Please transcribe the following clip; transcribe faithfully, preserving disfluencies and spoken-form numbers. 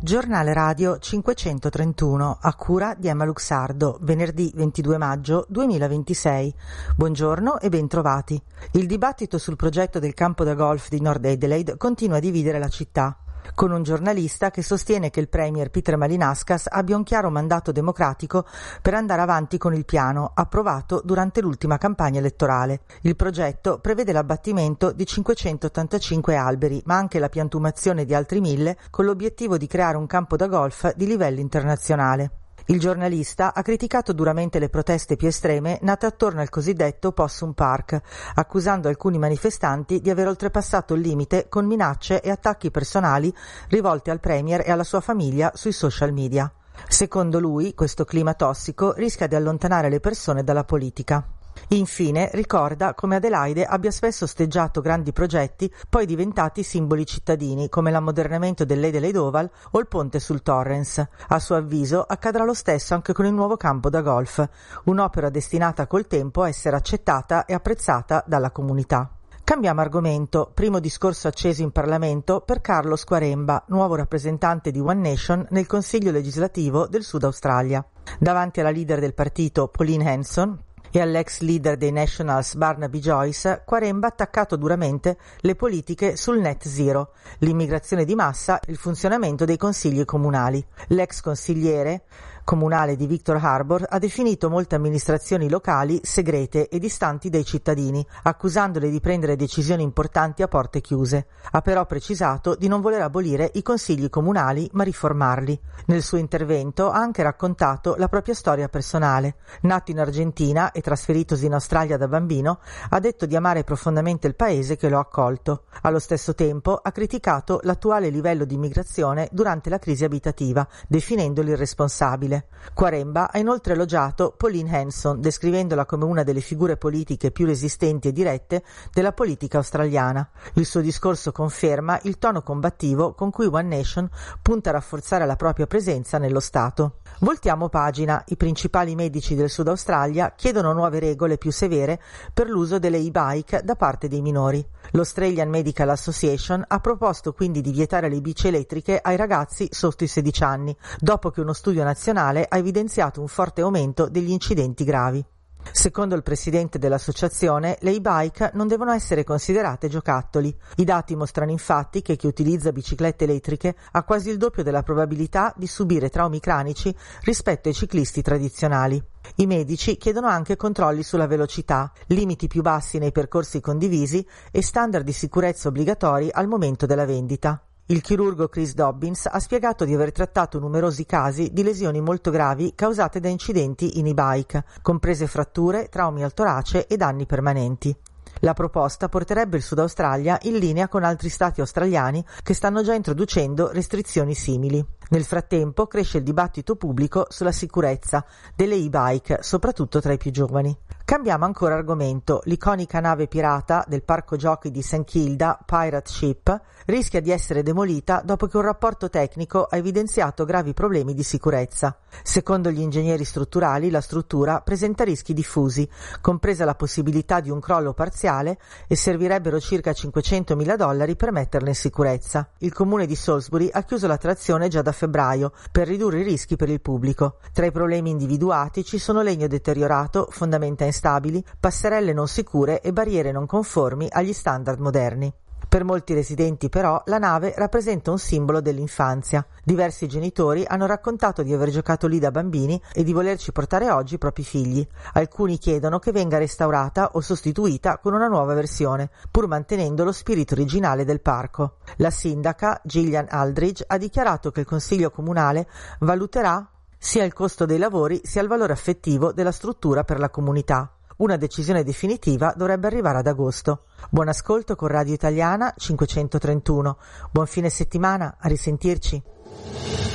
Giornale radio cinquecentotrentuno a cura di Emma Luxardo, venerdì ventidue maggio duemilaventisei. Buongiorno e ben trovati. Il dibattito sul progetto del campo da golf di Nord Adelaide continua a dividere la città, con un giornalista che sostiene che il premier Peter Malinauskas abbia un chiaro mandato democratico per andare avanti con il piano approvato durante l'ultima campagna elettorale. Il progetto prevede l'abbattimento di cinquecentottantacinque alberi, ma anche la piantumazione di altri mille, con l'obiettivo di creare un campo da golf di livello internazionale. Il giornalista ha criticato duramente le proteste più estreme nate attorno al cosiddetto Possum Park, accusando alcuni manifestanti di aver oltrepassato il limite con minacce e attacchi personali rivolti al premier e alla sua famiglia sui social media. Secondo lui, questo clima tossico rischia di allontanare le persone dalla politica. Infine ricorda come Adelaide abbia spesso osteggiato grandi progetti poi diventati simboli cittadini, come l'ammodernamento dell'Adelaide Oval o il ponte sul Torrens. A suo avviso accadrà lo stesso anche con il nuovo campo da golf, un'opera destinata col tempo a essere accettata e apprezzata dalla comunità. Cambiamo argomento. Primo discorso acceso in Parlamento per Carlos Quaremba, nuovo rappresentante di One Nation nel Consiglio legislativo del Sud Australia. Davanti alla leader del partito, Pauline Hanson, e all'ex leader dei Nationals Barnaby Joyce, Quaremba ha attaccato duramente le politiche sul net zero, l'immigrazione di massa e il funzionamento dei consigli comunali. L'ex consigliere comunale di Victor Harbor ha definito molte amministrazioni locali segrete e distanti dai cittadini, accusandole di prendere decisioni importanti a porte chiuse. Ha però precisato di non voler abolire i consigli comunali ma riformarli. Nel suo intervento ha anche raccontato la propria storia personale. Nato in Argentina e trasferitosi in Australia da bambino, ha detto di amare profondamente il paese che lo ha accolto. Allo stesso tempo ha criticato l'attuale livello di immigrazione durante la crisi abitativa, definendolo irresponsabile. Quaremba ha inoltre elogiato Pauline Hanson, descrivendola come una delle figure politiche più resistenti e dirette della politica australiana. Il suo discorso conferma il tono combattivo con cui One Nation punta a rafforzare la propria presenza nello Stato. Voltiamo pagina. I principali medici del Sud Australia chiedono nuove regole più severe per l'uso delle e-bike da parte dei minori. L'Australian Medical Association ha proposto quindi di vietare le bici elettriche ai ragazzi sotto i sedici anni, dopo che uno studio nazionale ha evidenziato un forte aumento degli incidenti gravi. Secondo il presidente dell'associazione, le e-bike non devono essere considerate giocattoli. I dati mostrano infatti che chi utilizza biciclette elettriche ha quasi il doppio della probabilità di subire traumi cranici rispetto ai ciclisti tradizionali. I medici chiedono anche controlli sulla velocità, limiti più bassi nei percorsi condivisi e standard di sicurezza obbligatori al momento della vendita. Il chirurgo Chris Dobbins ha spiegato di aver trattato numerosi casi di lesioni molto gravi causate da incidenti in e-bike, comprese fratture, traumi al torace e danni permanenti. La proposta porterebbe il Sud Australia in linea con altri stati australiani che stanno già introducendo restrizioni simili. Nel frattempo cresce il dibattito pubblico sulla sicurezza delle e-bike, soprattutto tra i più giovani. Cambiamo ancora argomento. L'iconica nave pirata del parco giochi di Saint Kilda, Pirate Ship, rischia di essere demolita dopo che un rapporto tecnico ha evidenziato gravi problemi di sicurezza. Secondo gli ingegneri strutturali, la struttura presenta rischi diffusi, compresa la possibilità di un crollo parziale, e servirebbero circa cinquecentomila dollari per metterla in sicurezza. Il comune di Salisbury ha chiuso la trazione già da febbraio per ridurre i rischi per il pubblico. Tra i problemi individuati ci sono legno deteriorato, fondamenta instabili, passerelle non sicure e barriere non conformi agli standard moderni. Per molti residenti però la nave rappresenta un simbolo dell'infanzia. Diversi genitori hanno raccontato di aver giocato lì da bambini e di volerci portare oggi i propri figli. Alcuni chiedono che venga restaurata o sostituita con una nuova versione, pur mantenendo lo spirito originale del parco. La sindaca Gillian Aldridge ha dichiarato che il consiglio comunale valuterà sia il costo dei lavori sia il valore affettivo della struttura per la comunità. Una decisione definitiva dovrebbe arrivare ad agosto. Buon ascolto con Radio Italiana cinquecentotrentuno. Buon fine settimana, a risentirci.